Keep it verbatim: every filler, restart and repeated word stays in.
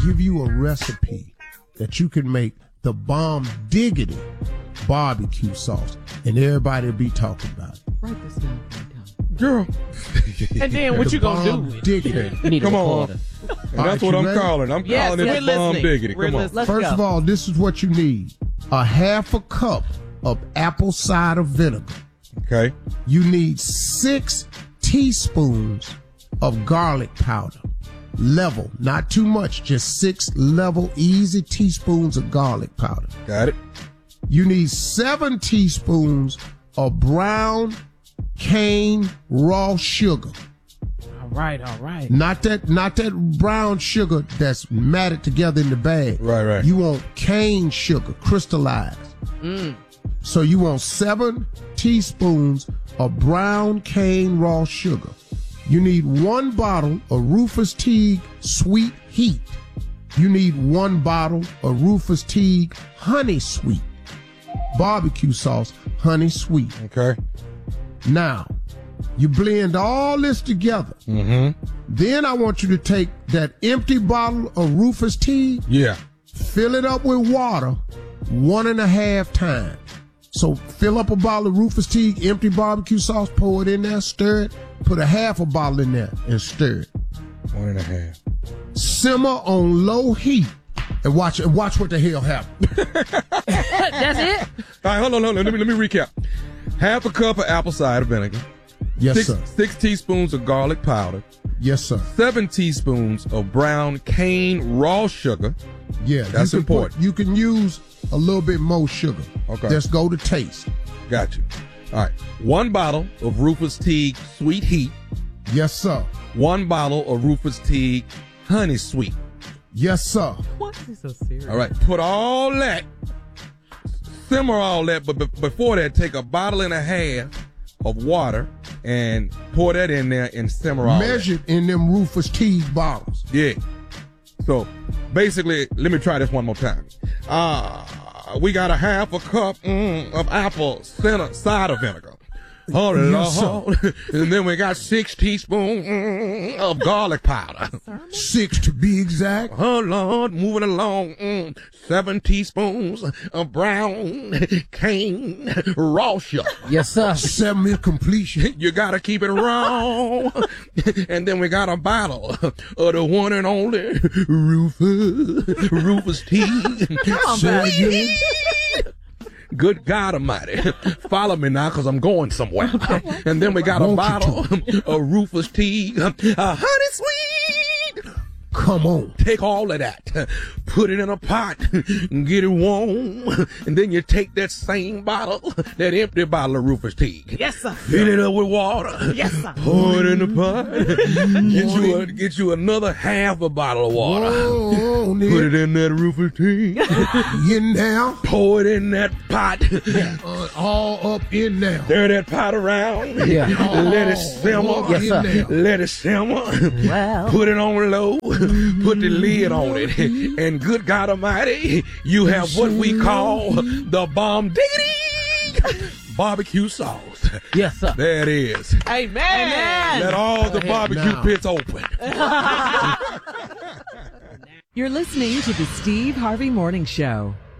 give you a recipe that you can make the bomb diggity barbecue sauce, and everybody will be talking about it. Write this down. Girl. And then what the you gonna bomb do? diggity. You need Come a on. recorder. And that's right, what you I'm ready? calling. I'm Yes, calling we're it bomb listening. diggity. We're Come on. listening. Let's First go. of all, this is what you need. A half a cup of apple cider vinegar. Okay. You need six teaspoons of garlic powder. Level, not too much, just six level, easy teaspoons of garlic powder. Got it. You need seven teaspoons of brown cane raw sugar. All right, all right. Not that, not that brown sugar that's matted together in the bag. Right, right. You want cane sugar, crystallized. Mm. So you want seven teaspoons of brown cane raw sugar. You need one bottle of Rufus Teague Sweet Heat. You need one bottle of Rufus Teague Honey Sweet. Barbecue sauce, honey sweet. Okay. Now, you blend all this together. Mm-hmm. Then I want you to take that empty bottle of Rufus Teague, Yeah. fill it up with water one and a half times. So fill up a bottle of Rufus Teague empty barbecue sauce, pour it in there, stir it, put a half a bottle in there and stir it. One and a half. Simmer on low heat and watch and watch what the hell happens. That's it? All right, hold on, hold on. Let me, let me recap. Half a cup of apple cider vinegar. Yes, six, sir. Six teaspoons of garlic powder. Yes, sir. Seven teaspoons of brown cane raw sugar. Yeah, That's you can put- important. you can use a little bit more sugar. Okay. Let's go to taste. Got you. All right. One bottle of Rufus Teague Sweet Heat. Yes, sir. One bottle of Rufus Teague Honey Sweet. Yes, sir. Why is he so serious? All right. Put all that, simmer all that, but be- before that, take a bottle and a half of water and pour that in there and simmer all that. Measured in them Rufus Teague bottles. Yeah. So basically, let me try this one more time. Uh, we got a half a cup mm, of apple cider cider vinegar. Oh, Yes, Lord. And then we got six teaspoons mm, of garlic powder. Six to be exact. Oh, Lord, moving along. Mm, seven teaspoons of brown cane raw sugar. Yes, sir. Seven is completion. You gotta keep it raw. And then we got a bottle of the one and only Rufus, Rufus Teague. Sweet. Good God Almighty. Follow me now, because I'm going somewhere. And then we got a Want you bottle of Rufus Teague, uh, honey sweet. Come on. Take all of that, put it in a pot, and get it warm, and then you take that same bottle, that empty bottle of Rufus Teague. Yes, sir. Fill it up with water. Yes, sir. Pour it in the pot. Get you a, get you another half a bottle of water. Whoa, Put it in that Rufus Teague. in now. Pour it in that pot. Uh, all up in now. Stir that pot around. Yeah. Let it simmer. Yes, sir. In now. Let it simmer. Wow. Put it on low. Put the lid on it. And good God Almighty, you have what we call the bomb diggity barbecue sauce. Yes, sir. There it is. Amen. Let all the barbecue now. pits open. You're listening to the Steve Harvey Morning Show.